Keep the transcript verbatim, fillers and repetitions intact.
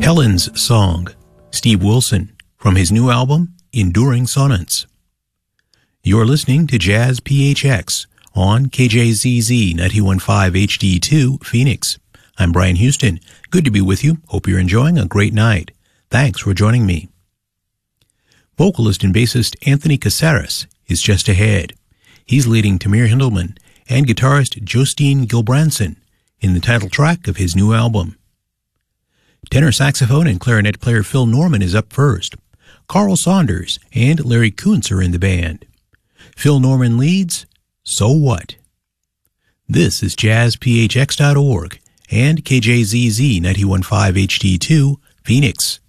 Helen's Song, Steve Wilson, from his new album, Enduring Sonnets. You're listening to Jazz P H X on K J Z Z ninety-one point five H D two, Phoenix. I'm Brian Houston. Good to be with you. Hope you're enjoying a great night. Thanks for joining me. Vocalist and bassist Anthony Casares is just ahead. He's leading Tamir Hindelman and guitarist Justine Gilbranson in the title track of his new album. Tenor saxophone and clarinet player Phil Norman is up first. Carl Saunders and Larry Kuntz are in the band. Phil Norman leads So What? This is jazz p h x dot org and K J Z Z ninety-one point five H D two, Phoenix.